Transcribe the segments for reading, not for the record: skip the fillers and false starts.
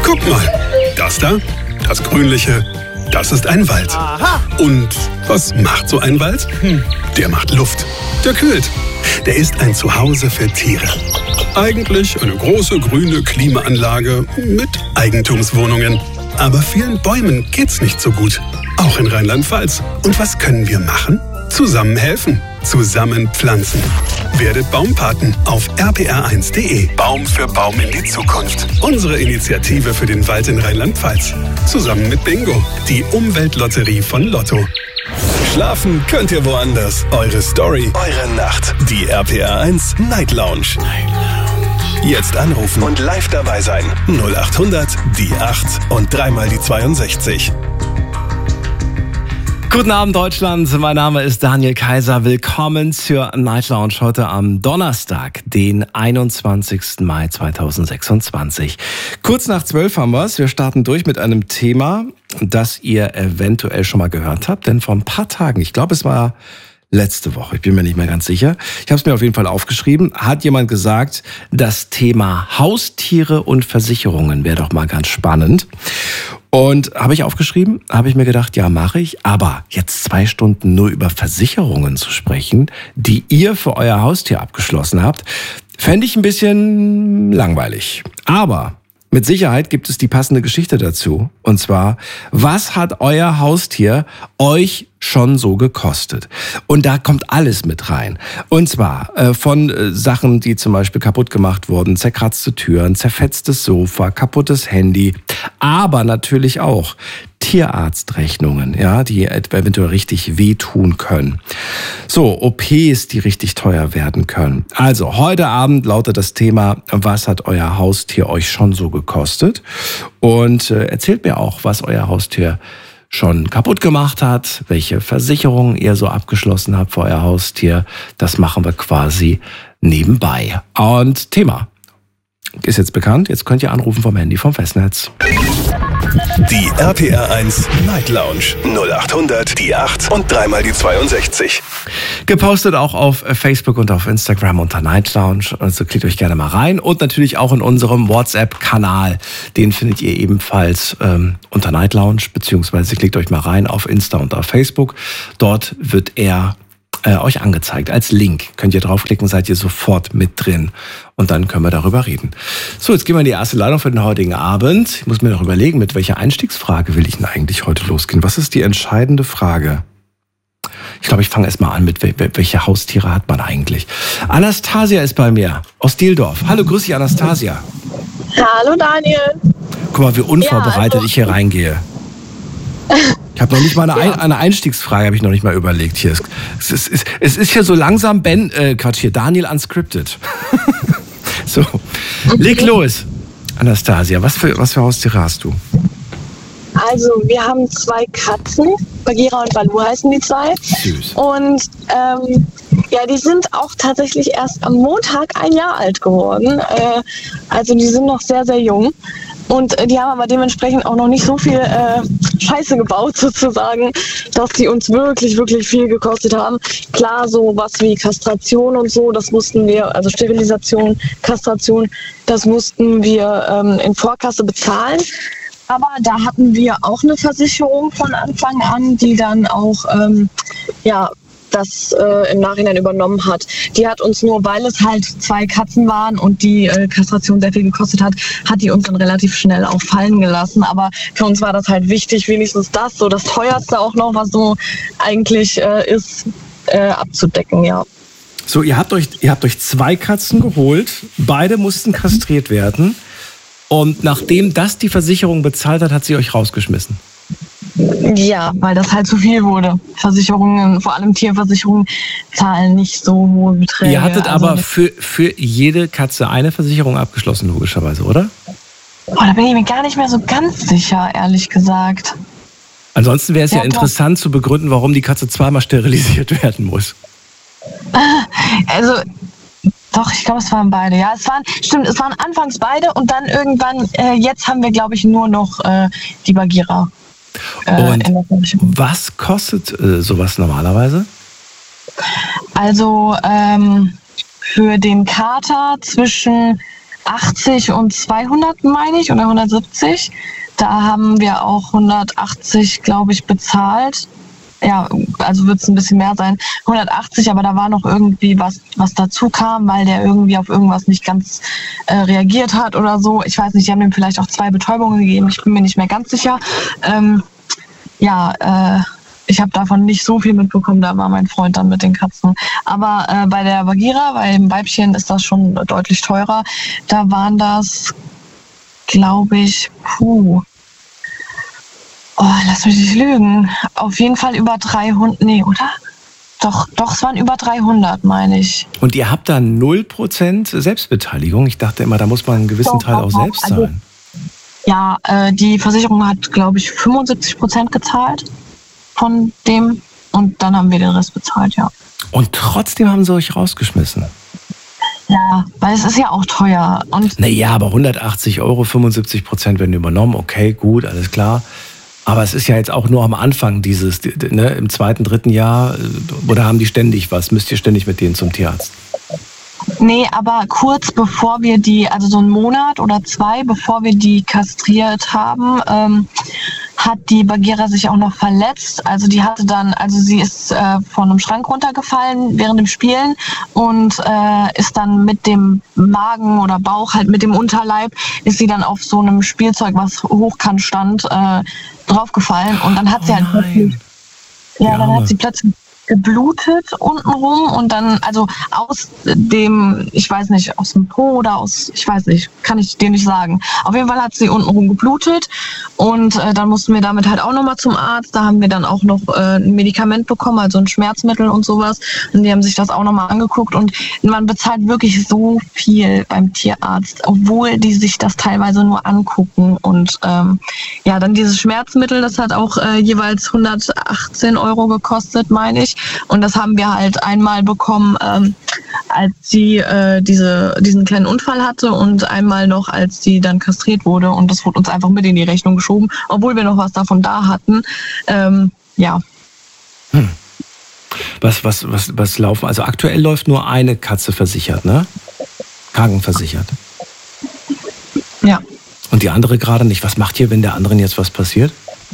Guck mal, das da, das Grünliche, das ist ein Wald. Aha. Und was macht so ein Wald? Der macht Luft, der kühlt. Der ist ein Zuhause für Tiere. Eigentlich eine große grüne Klimaanlage mit Eigentumswohnungen. Aber vielen Bäumen geht's nicht so gut. Auch in Rheinland-Pfalz. Und was können wir machen? Zusammen helfen. Zusammen pflanzen. Werdet Baumpaten auf rpr1.de. Baum für Baum in die Zukunft. Unsere Initiative für den Wald in Rheinland-Pfalz. Zusammen mit Bingo, die Umweltlotterie von Lotto. Schlafen könnt ihr woanders. Eure Story, eure Nacht. Die RPR1 Night Lounge. Jetzt anrufen und live dabei sein. 0800 die 8 und dreimal die 62. Guten Abend, Deutschland. Mein Name ist Daniel Kaiser. Willkommen zur Night Lounge heute am Donnerstag, den 21. Mai 2026. Kurz nach 12 haben wir es. Wir starten durch mit einem Thema, das ihr eventuell schon mal gehört habt. Denn vor ein paar Tagen, ich glaube, es war letzte Woche, ich bin mir nicht mehr ganz sicher, ich habe es mir auf jeden Fall aufgeschrieben, hat jemand gesagt, das Thema Haustiere und Versicherungen wäre doch mal ganz spannend. Und habe ich aufgeschrieben, habe ich mir gedacht, ja, mache ich. Aber jetzt 2 Stunden nur über Versicherungen zu sprechen, die ihr für euer Haustier abgeschlossen habt, fände ich ein bisschen langweilig. Aber mit Sicherheit gibt es die passende Geschichte dazu. Und zwar, was hat euer Haustier euch schon so gekostet? Und da kommt alles mit rein. Und zwar von Sachen, die zum Beispiel kaputt gemacht wurden, zerkratzte Türen, zerfetztes Sofa, kaputtes Handy, aber natürlich auch Tierarztrechnungen, ja, die eventuell richtig wehtun können. So, OPs, die richtig teuer werden können. Also, heute Abend lautet das Thema, was hat euer Haustier euch schon so gekostet? Und erzählt mir auch, was euer Haustier schon kaputt gemacht hat, welche Versicherungen ihr so abgeschlossen habt für euer Haustier. Das machen wir quasi nebenbei. Und Thema ist jetzt bekannt. Jetzt könnt ihr anrufen vom Handy vom Festnetz. Die RPR1 Night Lounge 0800 die 8 und dreimal die 62. Gepostet auch auf Facebook und auf Instagram unter Night Lounge. Also klickt euch gerne mal rein. Und natürlich auch in unserem WhatsApp-Kanal. Den findet ihr ebenfalls unter Night Lounge, beziehungsweise klickt euch mal rein auf Insta und auf Facebook. Dort wird er euch angezeigt als Link. Könnt ihr draufklicken, seid ihr sofort mit drin. Und dann können wir darüber reden. So, jetzt gehen wir in die erste Leitung für den heutigen Abend. Ich muss mir noch überlegen, mit welcher Einstiegsfrage will ich denn eigentlich heute losgehen? Was ist die entscheidende Frage? Ich glaube, ich fange erst mal an mit, welche Haustiere hat man eigentlich? Anastasia ist bei mir aus Dieldorf. Hallo, grüß dich, Anastasia. Hallo, Daniel. Guck mal, wie unvorbereitet ich hier reingehe. Ich habe noch nicht mal eine Einstiegsfrage, habe ich noch nicht mal überlegt. Hier, es ist hier so langsam Daniel unscripted. So, leg los, Anastasia. Was für Haustiere hast du? Also, wir haben 2 Katzen. Bagheera und Balu heißen die 2. Süß. Und ja, die sind auch tatsächlich erst am Montag 1 Jahr alt geworden. Also, die sind noch sehr, sehr jung. Und die haben aber dementsprechend auch noch nicht so viel Scheiße gebaut sozusagen, dass die uns wirklich, wirklich viel gekostet haben. Klar, so was wie Kastration und so, das mussten wir, also Sterilisation, Kastration, das mussten wir in Vorkasse bezahlen. Aber da hatten wir auch eine Versicherung von Anfang an, die dann auch, das im Nachhinein übernommen hat. Die hat uns nur, weil es halt 2 Katzen waren und die Kastration sehr viel gekostet hat, hat die uns dann relativ schnell auch fallen gelassen. Aber für uns war das halt wichtig, wenigstens das, so das teuerste auch noch, was so eigentlich ist, abzudecken, ja. So, ihr habt euch 2 Katzen geholt, beide mussten kastriert werden und nachdem das die Versicherung bezahlt hat, hat sie euch rausgeschmissen. Ja, weil das halt zu viel wurde. Versicherungen, vor allem Tierversicherungen, zahlen nicht so hohe Beträge. Ihr hattet aber für jede Katze eine Versicherung abgeschlossen, logischerweise, oder? Oh, da bin ich mir gar nicht mehr so ganz sicher, ehrlich gesagt. Ansonsten wäre es ja interessant zu begründen, warum die Katze zweimal sterilisiert werden muss. Also, doch, ich glaube, es waren beide. Ja, es waren anfangs beide und dann irgendwann, jetzt haben wir, glaube ich, nur noch die Bagheera. Und was kostet sowas normalerweise? Also für den Kater zwischen 180 und 200, meine ich, oder 170. Da haben wir auch 180, glaube ich, bezahlt. Ja, also wird es ein bisschen mehr sein. 180, aber da war noch irgendwie was dazu kam, weil der irgendwie auf irgendwas nicht ganz reagiert hat oder so. Ich weiß nicht, die haben ihm vielleicht auch 2 Betäubungen gegeben. Ich bin mir nicht mehr ganz sicher. Ich habe davon nicht so viel mitbekommen. Da war mein Freund dann mit den Katzen. Aber bei der Bagheera, beim Weibchen ist das schon deutlich teurer. Da waren das, glaube ich, lass mich nicht lügen. Auf jeden Fall über 300, nee, oder? Doch, es waren über 300, meine ich. Und ihr habt da 0% Selbstbeteiligung? Ich dachte immer, da muss man einen gewissen Teil auch selbst zahlen. Ja, die Versicherung hat, glaube ich, 75% gezahlt von dem. Und dann haben wir den Rest bezahlt, ja. Und trotzdem haben sie euch rausgeschmissen? Ja, weil es ist ja auch teuer. Naja, aber 180 €, 75% werden übernommen. Okay, gut, alles klar. Aber es ist ja jetzt auch nur am Anfang dieses, ne, im 2., 3. Jahr, oder haben die ständig was? Müsst ihr ständig mit denen zum Tierarzt? Nee, aber kurz bevor wir die, also so einen Monat oder 2, bevor wir die kastriert haben, hat die Bagheera sich auch noch verletzt. Also sie ist von einem Schrank runtergefallen während dem Spielen und ist dann mit dem Magen oder Bauch, halt mit dem Unterleib, ist sie dann auf so einem Spielzeug, was hochkant stand, draufgefallen. Und dann hat sie halt plötzlich geblutet untenrum und dann, also aus dem, ich weiß nicht, aus dem Po oder ich weiß nicht, kann ich dir nicht sagen. Auf jeden Fall hat sie untenrum geblutet und dann mussten wir damit halt auch nochmal zum Arzt. Da haben wir dann auch noch ein Medikament bekommen, also ein Schmerzmittel und sowas. Und die haben sich das auch nochmal angeguckt und man bezahlt wirklich so viel beim Tierarzt, obwohl die sich das teilweise nur angucken. Und dann dieses Schmerzmittel, das hat auch jeweils 118 € gekostet, meine ich. Und das haben wir halt einmal bekommen, als sie diesen kleinen Unfall hatte und einmal noch, als sie dann kastriert wurde. Und das wurde uns einfach mit in die Rechnung geschoben, obwohl wir noch was davon da hatten. Was laufen? Also aktuell läuft nur eine Katze versichert, ne? Krankenversichert. Ja. Und die andere gerade nicht. Was macht ihr, wenn der anderen jetzt was passiert?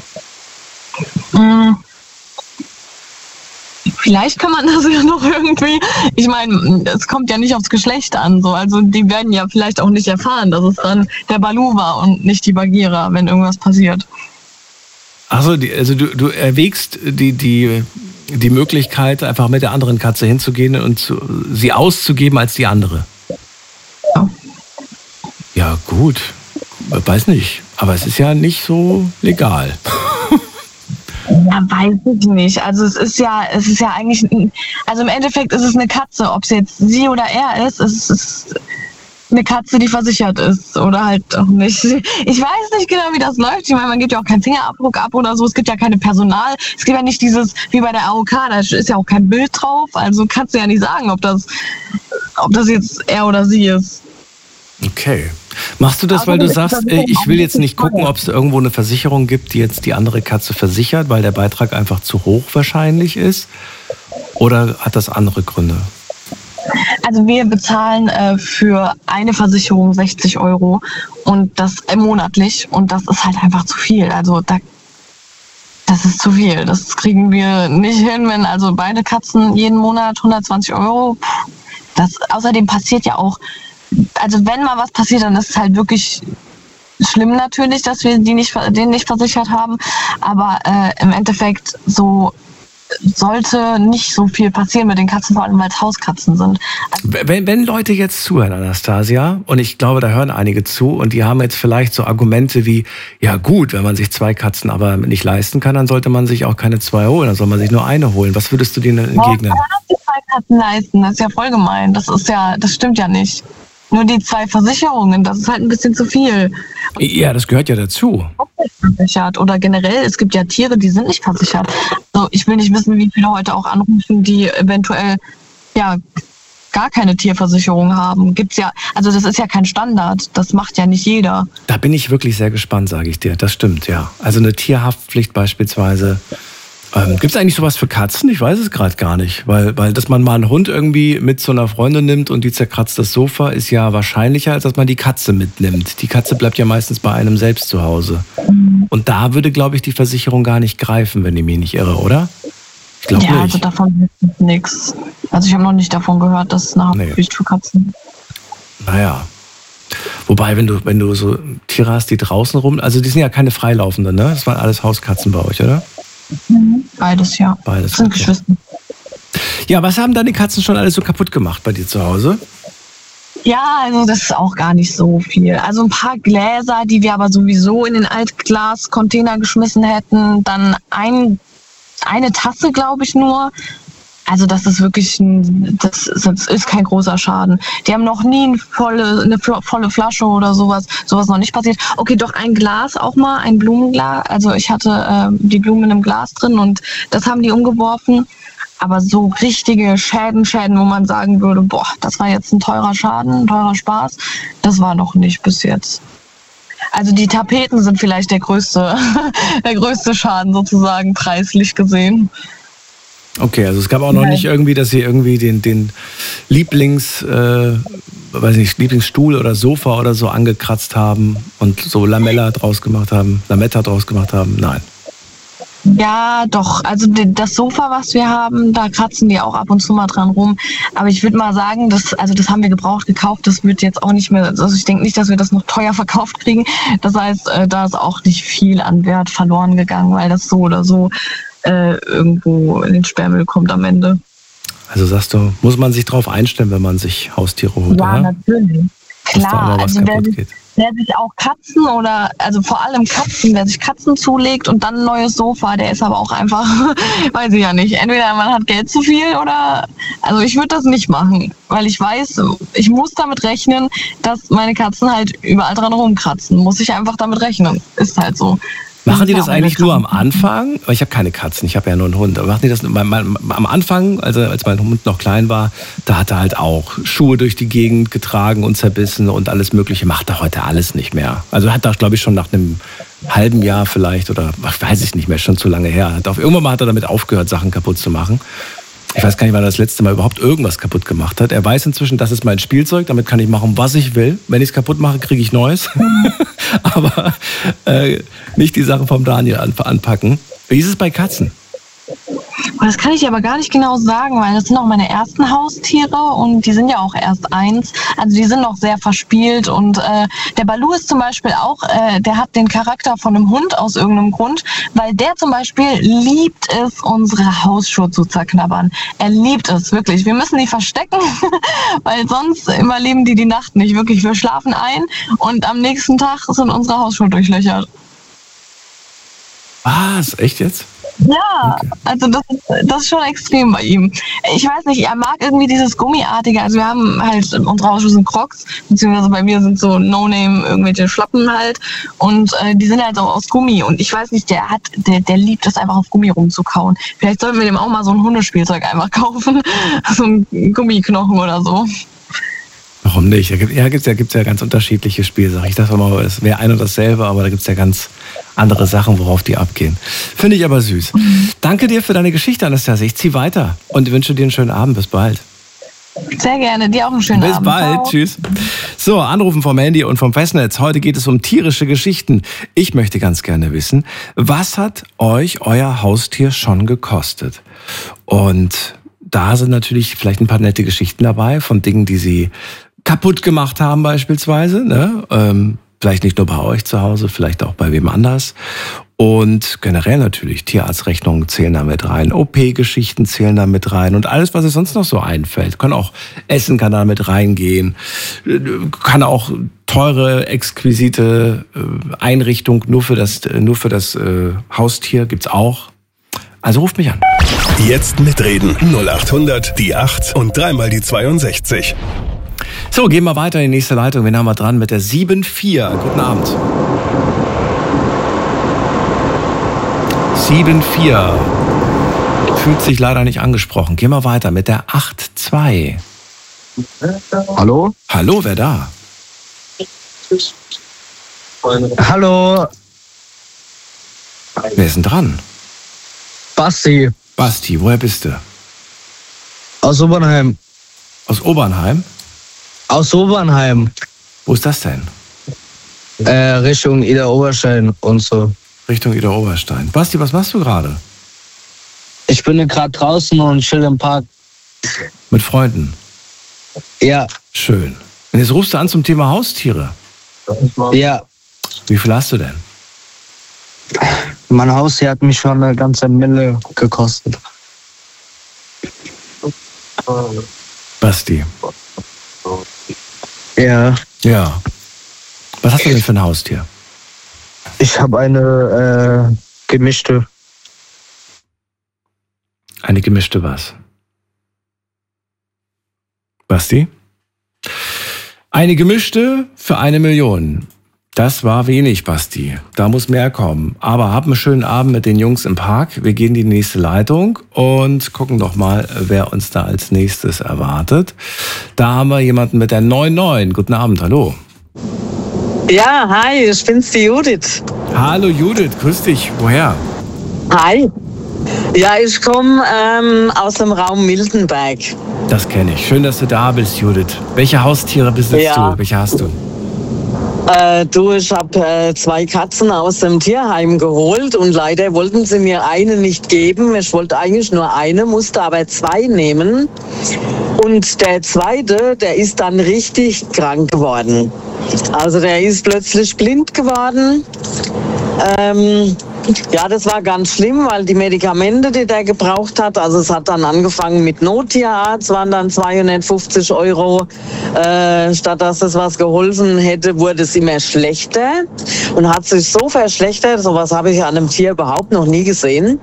Vielleicht kann man das ja noch irgendwie, ich meine, es kommt ja nicht aufs Geschlecht an, so. Also die werden ja vielleicht auch nicht erfahren, dass es dann der Balu war und nicht die Bagheera, wenn irgendwas passiert. Also du erwägst die Möglichkeit, einfach mit der anderen Katze hinzugehen und sie auszugeben als die andere. Ja. Ja gut, weiß nicht, aber es ist ja nicht so legal. Ja, weiß ich nicht. Also es ist ja eigentlich, also im Endeffekt ist es eine Katze, ob es jetzt sie oder er ist, es ist eine Katze, die versichert ist oder halt auch nicht. Ich weiß nicht genau, wie das läuft. Ich meine, man gibt ja auch keinen Fingerabdruck ab oder so. Es gibt ja keine Personal. Es gibt ja nicht dieses, wie bei der AOK, da ist ja auch kein Bild drauf. Also kannst du ja nicht sagen, ob das jetzt er oder sie ist. Okay. Machst du das, weil du sagst, ich will jetzt nicht gucken, ob es irgendwo eine Versicherung gibt, die jetzt die andere Katze versichert, weil der Beitrag einfach zu hoch wahrscheinlich ist? Oder hat das andere Gründe? Also wir bezahlen für eine Versicherung 60 € und das monatlich und das ist halt einfach zu viel. Also das ist zu viel. Das kriegen wir nicht hin, wenn also beide Katzen jeden Monat 120 €. Außerdem passiert ja auch, also wenn mal was passiert, dann ist es halt wirklich schlimm natürlich, dass wir den nicht versichert haben. Aber im Endeffekt so sollte nicht so viel passieren mit den Katzen, vor allem weil es Hauskatzen sind. Also wenn Leute jetzt zuhören, Anastasia, und ich glaube, da hören einige zu, und die haben jetzt vielleicht so Argumente wie, ja gut, wenn man sich 2 Katzen aber nicht leisten kann, dann sollte man sich auch keine 2 holen, dann soll man sich nur eine holen. Was würdest du denen entgegnen? Man kann sich 2 Katzen leisten, das ist ja voll gemein. Das stimmt ja nicht. Nur die 2 Versicherungen, das ist halt ein bisschen zu viel. Ja, das gehört ja dazu. Versichert. Oder generell, es gibt ja Tiere, die sind nicht versichert. Also ich will nicht wissen, wie viele heute auch anrufen, die eventuell ja gar keine Tierversicherung haben. Gibt's ja, also das ist ja kein Standard. Das macht ja nicht jeder. Da bin ich wirklich sehr gespannt, sage ich dir. Das stimmt, ja. Also eine Tierhaftpflicht beispielsweise Gibt es eigentlich sowas für Katzen? Ich weiß es gerade gar nicht. Weil, dass man mal einen Hund irgendwie mit zu einer Freundin nimmt und die zerkratzt das Sofa, ist ja wahrscheinlicher, als dass man die Katze mitnimmt. Die Katze bleibt ja meistens bei einem selbst zu Hause. Und da würde, glaube ich, die Versicherung gar nicht greifen, wenn ich mich nicht irre, oder? Ich glaube nicht. Also davon ist nichts. Also ich habe noch nicht davon gehört, dass es eine Haftpflicht für Katzen. Naja. Wobei, wenn du so Tiere hast, die draußen rum, also die sind ja keine Freilaufenden, ne? Das waren alles Hauskatzen bei euch, oder? Beides, ja. Beides. Das sind Geschwister. Ja, was haben deine Katzen schon alles so kaputt gemacht bei dir zu Hause? Ja, also das ist auch gar nicht so viel. Also ein paar Gläser, die wir aber sowieso in den Altglas-Container geschmissen hätten. Dann eine Tasse, glaube ich, nur. Also das ist wirklich, das ist kein großer Schaden. Die haben noch nie eine volle Flasche oder sowas noch nicht passiert. Okay, doch ein Glas auch mal, ein Blumenglas. Also ich hatte die Blumen in einem Glas drin und das haben die umgeworfen. Aber so richtige Schäden, wo man sagen würde, boah, das war jetzt ein teurer Schaden, ein teurer Spaß, das war noch nicht bis jetzt. Also die Tapeten sind vielleicht der größte Schaden sozusagen, preislich gesehen. Okay, also es gab auch noch nicht irgendwie, dass Sie irgendwie den Lieblingsstuhl oder Sofa oder so angekratzt haben und so Lametta draus gemacht haben. Nein. Ja, doch. Also das Sofa, was wir haben, da kratzen die auch ab und zu mal dran rum. Aber ich würde mal sagen, das haben wir gebraucht gekauft. Das wird jetzt auch nicht mehr, also ich denke nicht, dass wir das noch teuer verkauft kriegen. Das heißt, da ist auch nicht viel an Wert verloren gegangen, weil das so oder so irgendwo in den Sperrmüll kommt am Ende. Also sagst du, muss man sich drauf einstellen, wenn man sich Haustiere holt, ja, oder? natürlich. Dass da auch Klar, mal was also kaputt geht. wer sich auch Katzen oder, also vor allem Katzen, wer sich Katzen zulegt und dann ein neues Sofa, der ist aber auch einfach, weiß ich ja nicht, entweder man hat Geld zu viel oder, also ich würde das nicht machen, weil ich weiß, ich muss damit rechnen, dass meine Katzen halt überall dran rumkratzen, muss ich einfach damit rechnen, ist halt so. Machen die das eigentlich nur am Anfang? Ich habe keine Katzen, ich habe ja nur einen Hund. Aber machen die das am Anfang, also als mein Hund noch klein war, da hat er halt auch Schuhe durch die Gegend getragen und zerbissen und alles Mögliche. Macht er heute alles nicht mehr. Also hat er, glaube ich, schon nach einem halben Jahr vielleicht oder weiß ich nicht mehr, schon zu lange her. Irgendwann mal hat er damit aufgehört, Sachen kaputt zu machen. Ich weiß gar nicht, wann er das letzte Mal überhaupt irgendwas kaputt gemacht hat. Er weiß inzwischen, das ist mein Spielzeug, damit kann ich machen, was ich will. Wenn ich es kaputt mache, kriege ich Neues. Aber nicht die Sachen vom Daniel anpacken. Wie ist es bei Katzen? Das kann ich aber gar nicht genau sagen, weil das sind auch meine ersten Haustiere und die sind ja auch erst 1. Also die sind noch sehr verspielt und der Balu ist zum Beispiel auch, der hat den Charakter von einem Hund aus irgendeinem Grund, weil der zum Beispiel liebt es, unsere Hausschuhe zu zerknabbern. Er liebt es, wirklich. Wir müssen die verstecken, weil sonst überleben die Nacht nicht. Wirklich, wir schlafen ein und am nächsten Tag sind unsere Hausschuhe durchlöchert. Was? Echt jetzt? Ja, okay. Also das ist schon extrem bei ihm. Ich weiß nicht, er mag irgendwie dieses Gummiartige. Also wir haben halt, unsere Hausschuhe sind Crocs, beziehungsweise bei mir sind so No-Name irgendwelche Schlappen halt. Und die sind halt auch aus Gummi. Und ich weiß nicht, der liebt es einfach auf Gummi rumzukauen. Vielleicht sollten wir dem auch mal so ein Hundespielzeug einfach kaufen. So ein Gummiknochen oder so. Warum nicht? Da gibt's ja ganz unterschiedliche Spielsachen. Ich dachte mal, es wäre ein und dasselbe, aber da gibt es ja ganz andere Sachen, worauf die abgehen. Finde ich aber süß. Danke dir für deine Geschichte, Anastasia. Ich ziehe weiter und wünsche dir einen schönen Abend. Bis bald. Sehr gerne. Dir auch einen schönen Abend. Bis bald. Ciao. Tschüss. So, Anrufen vom Handy und vom Festnetz. Heute geht es um tierische Geschichten. Ich möchte ganz gerne wissen, was hat euch euer Haustier schon gekostet? Und da sind natürlich vielleicht ein paar nette Geschichten dabei von Dingen, die sie kaputt gemacht haben beispielsweise. Ne? Vielleicht nicht nur bei euch zu Hause, vielleicht auch bei wem anders. Und generell natürlich Tierarztrechnungen zählen da mit rein, OP-Geschichten zählen da mit rein und alles, was es sonst noch so einfällt. Essen kann da mit reingehen, kann auch teure, exquisite Einrichtung nur für das Haustier gibt's auch. Also ruft mich an. Jetzt mitreden. 0800 die 8 und dreimal die 62. So, gehen wir weiter in die nächste Leitung. Wen haben wir dran mit der 7-4? Guten Abend. 7-4. Fühlt sich leider nicht angesprochen. Gehen wir weiter mit der 8-2. Hallo? Hallo, wer da? Hallo? Wer ist denn dran? Basti. Basti, woher bist du? Aus Obernheim. Aus Obernheim? Aus Obernheim. Wo ist das denn? Richtung Idar-Oberstein und so. Richtung Idar-Oberstein. Basti, was machst du gerade? Ich bin gerade draußen und chill im Park. Mit Freunden? Ja. Schön. Und jetzt rufst du an zum Thema Haustiere. Ja. Wie viel hast du denn? Mein Haus hier hat mich schon eine ganze Mille gekostet. Basti. Ja. Ja. Was hast du denn für ein Haustier? Ich habe eine gemischte. Eine gemischte was? Basti? Eine gemischte für 1 Million. Das war wenig, Basti. Da muss mehr kommen. Aber hab einen schönen Abend mit den Jungs im Park. Wir gehen in die nächste Leitung und gucken doch mal, wer uns da als nächstes erwartet. Da haben wir jemanden mit der 99. Guten Abend, hallo. Ja, hi, ich bin's, die Judith. Hallo Judith, grüß dich. Woher? Hi. Ja, ich komme aus dem Raum Miltenberg. Das kenne ich. Schön, dass du da bist, Judith. Welche Haustiere besitzt du? Welche hast du? Ich habe 2 Katzen aus dem Tierheim geholt und leider wollten sie mir eine nicht geben. Ich wollte eigentlich nur eine, musste aber 2 nehmen. Und der zweite, der ist dann richtig krank geworden. Also der ist plötzlich blind geworden. Ja, das war ganz schlimm, weil die Medikamente, die der gebraucht hat, also es hat dann angefangen mit Nottierarzt, waren dann 250 €. Statt dass es was geholfen hätte, wurde es immer schlechter und hat sich so verschlechtert, sowas habe ich an einem Tier überhaupt noch nie gesehen.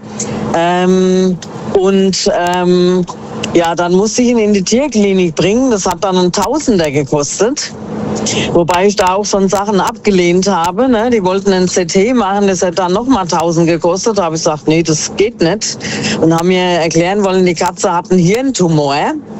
Ja, dann musste ich ihn in die Tierklinik bringen, das hat dann einen Tausender gekostet. Wobei ich da auch schon Sachen abgelehnt habe. Ne? Die wollten ein CT machen, das hätte dann nochmal 1000 gekostet. Da habe ich gesagt, nee, das geht nicht. Und haben mir erklären wollen, die Katze hat einen Hirntumor.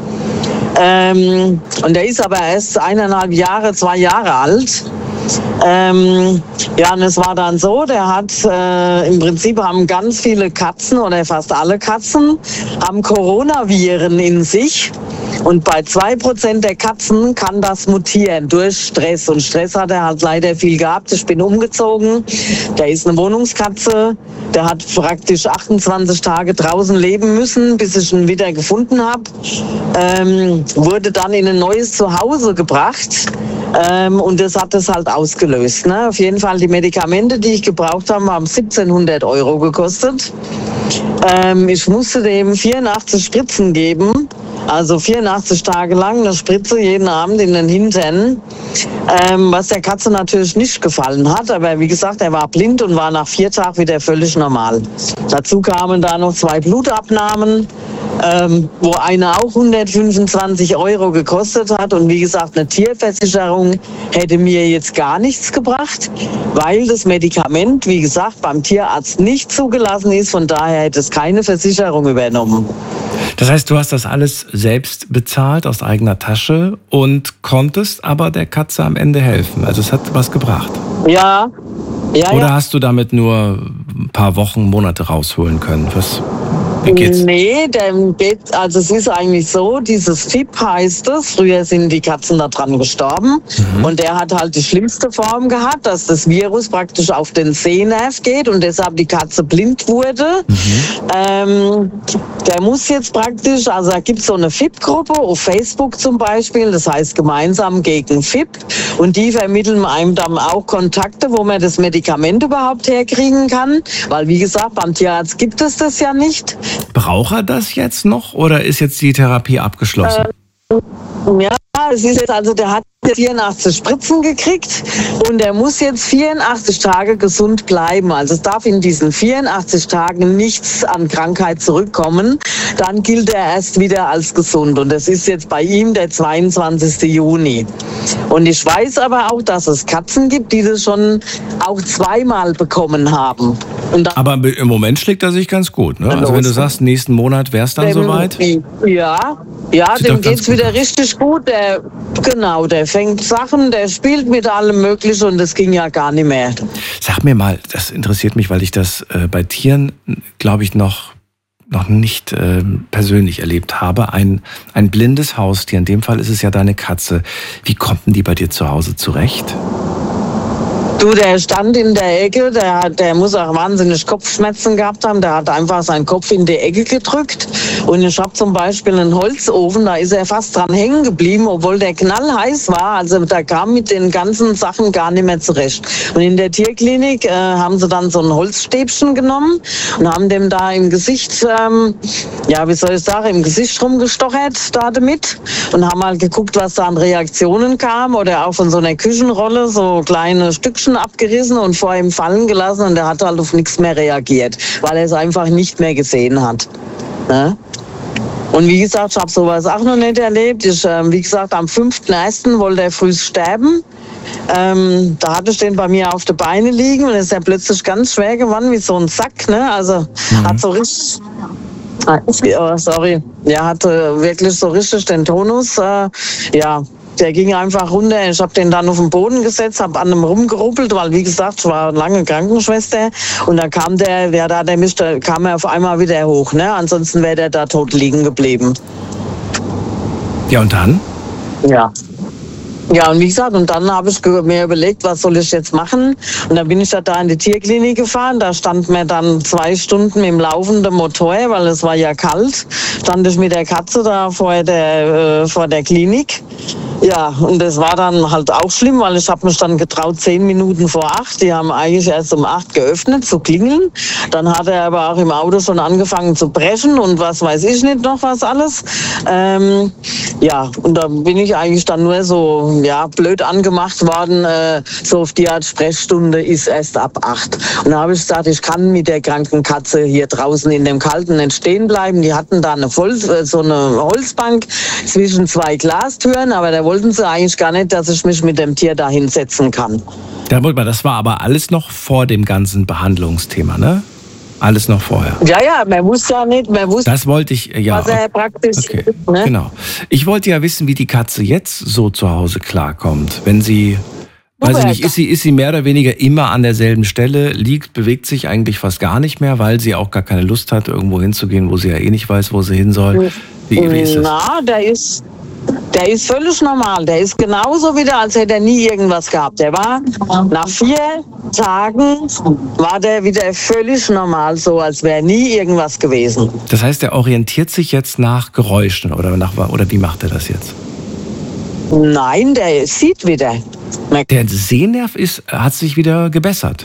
Und der ist aber erst 1,5 Jahre, 2 Jahre alt. Ja, und es war dann so, der hat, im Prinzip haben ganz viele Katzen oder fast alle Katzen haben Coronaviren in sich. Und bei 2% der Katzen kann das mutieren durch Stress. Und Stress hat er halt leider viel gehabt. Ich bin umgezogen. Der ist eine Wohnungskatze. Der hat praktisch 28 Tage draußen leben müssen, bis ich ihn wieder gefunden habe. Wurde dann in ein neues Zuhause gebracht. Und das hat es halt ausgelöst. Ne? Auf jeden Fall die Medikamente, die ich gebraucht habe, haben 1700 € gekostet. Ich musste dem 84 Spritzen geben. Also 84 Tage lang eine Spritze jeden Abend in den Hintern, was der Katze natürlich nicht gefallen hat. Aber wie gesagt, er war blind und war nach 4 Tagen wieder völlig normal. Dazu kamen da noch 2 Blutabnahmen, wo eine auch 125 € gekostet hat. Und wie gesagt, eine Tierversicherung hätte mir jetzt gar nichts gebracht, weil das Medikament, wie gesagt, beim Tierarzt nicht zugelassen ist. Von daher hätte es keine Versicherung übernommen. Das heißt, du hast das alles selbst bezahlt aus eigener Tasche und konntest aber der Katze am Ende helfen. Also es hat was gebracht. Ja. Oder hast du damit nur ein paar Wochen, Monate rausholen können? Wie geht's? Nee, also es ist eigentlich so, dieses FIP heißt es, früher sind die Katzen da dran gestorben und der hat halt die schlimmste Form gehabt, dass das Virus praktisch auf den Sehnerv geht und deshalb die Katze blind wurde. Der muss jetzt praktisch, also da gibt es so eine FIP-Gruppe auf Facebook zum Beispiel, das heißt gemeinsam gegen FIP und die vermitteln einem dann auch Kontakte, wo man das Medikament überhaupt herkriegen kann, weil wie gesagt, beim Tierarzt gibt es das ja nicht. Braucht er das jetzt noch oder ist jetzt die Therapie abgeschlossen? Ja, es ist jetzt, also der hat 84 Spritzen gekriegt und er muss jetzt 84 Tage gesund bleiben. Also es darf in diesen 84 Tagen nichts an Krankheit zurückkommen. Dann gilt er erst wieder als gesund. Und das ist jetzt bei ihm der 22. Juni. Und ich weiß aber auch, dass es Katzen gibt, die das schon auch 2-mal bekommen haben. Aber im Moment schlägt er sich ganz gut, ne? Also wenn du sagst, nächsten Monat wäre es dann soweit? Ja, dem geht's wieder richtig gut. Der fängt Sachen, der spielt mit allem Möglichen und das ging ja gar nicht mehr. Sag mir mal, das interessiert mich, weil ich das bei Tieren, glaube ich, noch noch nicht persönlich erlebt habe. Ein blindes Haustier, in dem Fall ist es ja deine Katze. Wie kommt denn die bei dir zu Hause zurecht? Du, der stand in der Ecke, der muss auch wahnsinnig Kopfschmerzen gehabt haben. Der hat einfach seinen Kopf in die Ecke gedrückt. Und ich habe zum Beispiel einen Holzofen, da ist er fast dran hängen geblieben, obwohl der knallheiß war. Also da kam mit den ganzen Sachen gar nicht mehr zurecht. Und in der Tierklinik haben sie dann so ein Holzstäbchen genommen und haben dem da im Gesicht, im Gesicht rumgestochert da damit. Und haben halt geguckt, was da an Reaktionen kam. Oder auch von so einer Küchenrolle so kleine Stückchen abgerissen und vor ihm fallen gelassen, und er hat halt auf nichts mehr reagiert, weil er es einfach nicht mehr gesehen hat. Ne? Und wie gesagt, ich habe sowas auch noch nicht erlebt. Wie gesagt, am 5.1. wollte er früh sterben. Da hatte ich den bei mir auf den Beinen liegen und ist er plötzlich ganz schwer geworden, wie so ein Sack. Ne? Also hat so richtig... Er hatte wirklich so richtig den Tonus. Der ging einfach runter. Ich habe den dann auf den Boden gesetzt, habe an ihm rumgeruppelt, weil, wie gesagt, ich war lange Krankenschwester. Und dann kam kam er auf einmal wieder hoch. Ne? Ansonsten wäre der da tot liegen geblieben. Ja, und dann? Ja, und wie gesagt, und dann habe ich mir überlegt, was soll ich jetzt machen? Und dann bin ich da in die Tierklinik gefahren. Da stand mir dann 2 Stunden im laufenden Motor, weil es war ja kalt. Stand ich mit der Katze da vor der Klinik. Ja, und das war dann halt auch schlimm, weil ich habe mich dann getraut, 10 Minuten vor 8. Die haben eigentlich erst um 8 geöffnet, zu klingeln. Dann hat er aber auch im Auto schon angefangen zu brechen und was weiß ich nicht noch was alles. Und da bin ich eigentlich dann nur so blöd angemacht worden, so auf die Art Sprechstunde ist erst ab 8. Und da habe ich gesagt, ich kann mit der kranken Katze hier draußen in dem Kalten nicht stehen bleiben. Die hatten da eine Holzbank zwischen 2 Glastüren, aber da wollten sie eigentlich gar nicht, dass ich mich mit dem Tier da hinsetzen kann. Das war aber alles noch vor dem ganzen Behandlungsthema, ne? Alles noch vorher. Ja, man wusste ja nicht, das wollte ich, was er praktisch okay. ist. Ne? Genau. Ich wollte ja wissen, wie die Katze jetzt so zu Hause klarkommt. Wenn sie, ist sie mehr oder weniger immer an derselben Stelle, liegt, bewegt sich eigentlich fast gar nicht mehr, weil sie auch gar keine Lust hat, irgendwo hinzugehen, wo sie ja eh nicht weiß, wo sie hin soll. Wie ist das? Der ist völlig normal. Der ist genauso wieder, als hätte er nie irgendwas gehabt. Der war nach 4 Tagen war der wieder völlig normal, so als wäre nie irgendwas gewesen. Das heißt, er orientiert sich jetzt nach Geräuschen oder wie macht er das jetzt? Nein, der sieht wieder. Der Sehnerv hat sich wieder gebessert.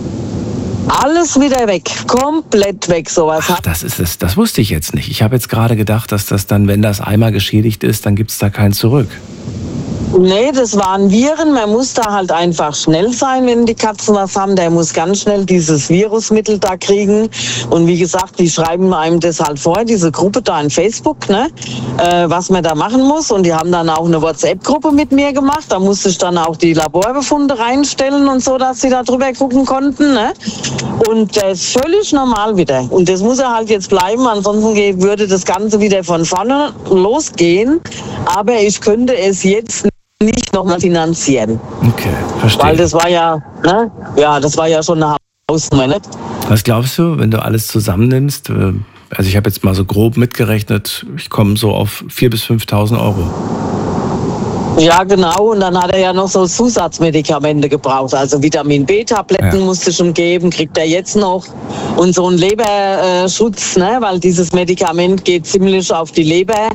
Alles wieder weg, komplett weg, sowas. Ach, das wusste ich jetzt nicht. Ich habe jetzt gerade gedacht, dass das dann, wenn das einmal geschädigt ist, dann gibt es da kein Zurück. Nee, das waren Viren. Man muss da halt einfach schnell sein, wenn die Katzen was haben. Der muss ganz schnell dieses Virusmittel da kriegen. Und wie gesagt, die schreiben einem das halt vor, diese Gruppe da in Facebook, ne, was man da machen muss. Und die haben dann auch eine WhatsApp-Gruppe mit mir gemacht. Da musste ich dann auch die Laborbefunde reinstellen und so, dass sie da drüber gucken konnten. Ne? Und der ist völlig normal wieder. Und das muss er halt jetzt bleiben. Ansonsten würde das Ganze wieder von vorne losgehen. Aber ich könnte es jetzt nicht nochmal finanzieren. Okay, verstehe. Weil das war ja, ne? Ja, das war ja schon eine Hausnummer, ne? Was glaubst du, wenn du alles zusammennimmst? Also ich habe jetzt mal so grob mitgerechnet, ich komme so auf 4.000 bis 5.000 Euro. Ja, genau. Und dann hat er ja noch so Zusatzmedikamente gebraucht. Also Vitamin-B-Tabletten musste ich schon geben, kriegt er jetzt noch. Und so ein Leberschutz, ne? Weil dieses Medikament geht ziemlich auf die Leber.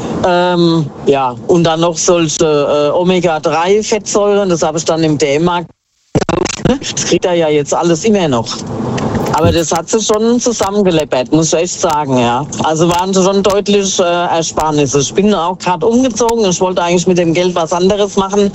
Und dann noch solche Omega-3-Fettsäuren. Das habe ich dann im DM-Markt gekauft. Das kriegt er ja jetzt alles immer noch. Aber das hat sich schon zusammengeleppert, muss ich echt sagen, ja. Also waren schon deutlich Ersparnisse. Ich bin auch gerade umgezogen. Ich wollte eigentlich mit dem Geld was anderes machen,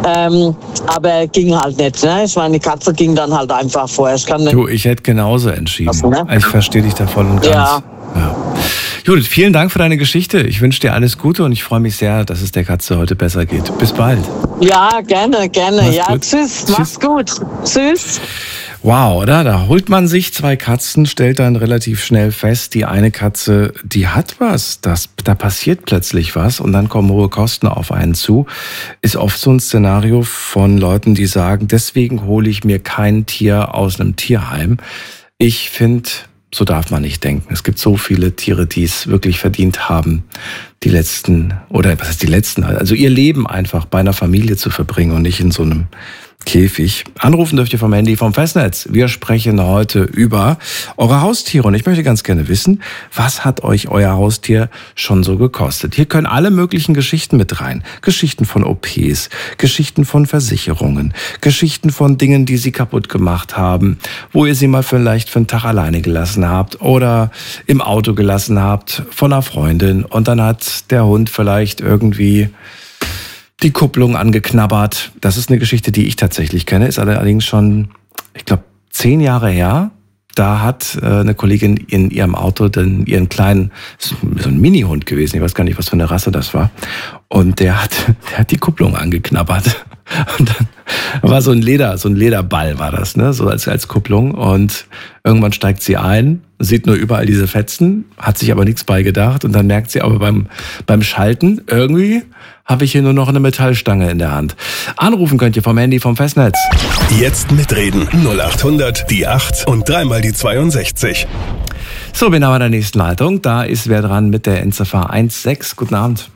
aber ging halt nicht. Ne? Ich meine, die Katze ging dann halt einfach vor. Ich hätte genauso entschieden. Was, ne? Ich verstehe dich da voll und ganz. Ja. Judith, vielen Dank für deine Geschichte. Ich wünsche dir alles Gute und ich freue mich sehr, dass es der Katze heute besser geht. Bis bald. Ja, gerne. Ja, gut. Tschüss. Mach's gut. Tschüss. Wow, oder? Da holt man sich 2 Katzen, stellt dann relativ schnell fest, die eine Katze, die hat was, da passiert plötzlich was und dann kommen hohe Kosten auf einen zu. Ist oft so ein Szenario von Leuten, die sagen, deswegen hole ich mir kein Tier aus einem Tierheim. Ich finde, so darf man nicht denken. Es gibt so viele Tiere, die es wirklich verdient haben, die letzten, oder was heißt die letzten, also ihr Leben einfach bei einer Familie zu verbringen und nicht in so einem Käfig. Anrufen dürft ihr vom Handy, vom Festnetz. Wir sprechen heute über eure Haustiere und ich möchte ganz gerne wissen, was hat euch euer Haustier schon so gekostet? Hier können alle möglichen Geschichten mit rein. Geschichten von OPs, Geschichten von Versicherungen, Geschichten von Dingen, die sie kaputt gemacht haben, wo ihr sie mal vielleicht für einen Tag alleine gelassen habt oder im Auto gelassen habt von einer Freundin und dann hat der Hund vielleicht irgendwie die Kupplung angeknabbert. Das ist eine Geschichte, die ich tatsächlich kenne, ist allerdings schon, ich glaube, 10 Jahre her. Da hat eine Kollegin in ihrem Auto ihren kleinen, so ein Mini-Hund gewesen, ich weiß gar nicht, was für eine Rasse das war, und der hat die Kupplung angeknabbert. Und dann war so ein Lederball war das, ne, so als Kupplung, und irgendwann steigt sie ein, sieht nur überall diese Fetzen, hat sich aber nichts bei gedacht, und dann merkt sie aber beim Schalten, irgendwie habe ich hier nur noch eine Metallstange in der Hand. Anrufen könnt ihr vom Handy, vom Festnetz. Jetzt mitreden. 0800 die 8 und dreimal die 62. So, bin aber in der nächsten Leitung. Da ist wer dran mit der Endziffer 16. Guten Abend.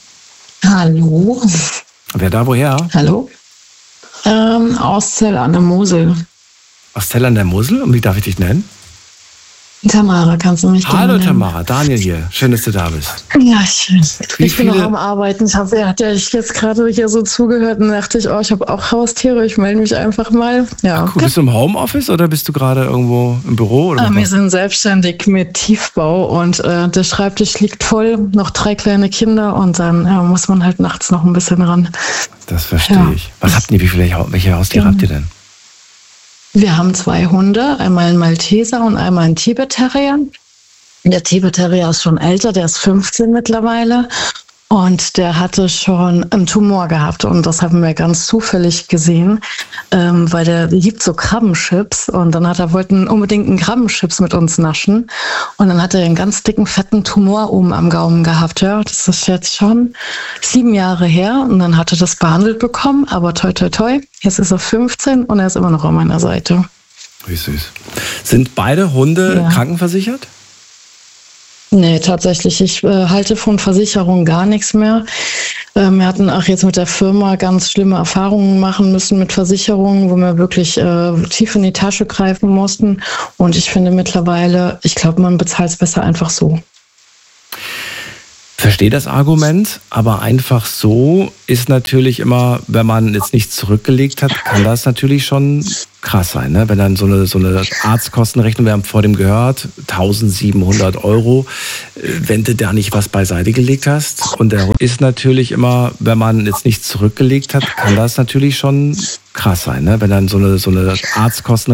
Hallo. Wer da, woher? Hallo. Aus Zell an der Mosel. Aus Zell an der Mosel? Und wie darf ich dich nennen? Tamara, kannst du mich Hallo nennen? Tamara, Daniel hier. Schön, dass du da bist. Ja, schön. Ich bin noch am Arbeiten. Er hat ja jetzt gerade hier so zugehört und dachte ich, ich habe auch Haustiere, ich melde mich einfach mal. Ja, cool. Bist du im Homeoffice oder bist du gerade irgendwo im Büro? Oder wir sind selbstständig mit Tiefbau und der Schreibtisch liegt voll, noch 3 kleine Kinder und dann muss man halt nachts noch ein bisschen ran. Das verstehe ich. Was habt ihr, welche Haustiere habt ihr denn? Wir haben 2 Hunde, einmal einen Malteser und einmal einen Tibet-Terrier. Der Tibet-Terrier ist schon älter, der ist 15 mittlerweile. Und der hatte schon einen Tumor gehabt und das haben wir ganz zufällig gesehen, weil der liebt so Krabbenchips und dann wollten unbedingt einen Krabbenchips mit uns naschen und dann hat er einen ganz dicken, fetten Tumor oben am Gaumen gehabt. Ja, das ist jetzt schon 7 Jahre her und dann hat er das behandelt bekommen, aber toi toi toi, jetzt ist er 15 und er ist immer noch an meiner Seite. Wie süß. Sind beide Hunde krankenversichert? Nee, tatsächlich. Ich halte von Versicherungen gar nichts mehr. Wir hatten auch jetzt mit der Firma ganz schlimme Erfahrungen machen müssen mit Versicherungen, wo wir wirklich tief in die Tasche greifen mussten. Und ich finde mittlerweile, ich glaube, man bezahlt es besser einfach so. Verstehe das Argument, aber einfach so ist natürlich immer, wenn man jetzt nichts zurückgelegt hat, kann das natürlich schon krass sein, ne? Wenn dann so eine Arztkostenrechnung, wir haben vor dem gehört, 1.700 €, wenn du da nicht was beiseite gelegt hast. Und der ist natürlich immer, wenn man jetzt nichts zurückgelegt hat, kann das natürlich schon krass sein, ne? Wenn dann so eine Arztkosten